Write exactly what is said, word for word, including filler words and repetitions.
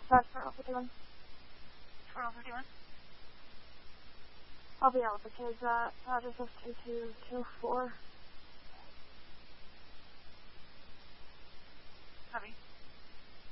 That's for Alpha fifty-one. For Alpha fifty-one? I'll be out with the kids at Project two two two four.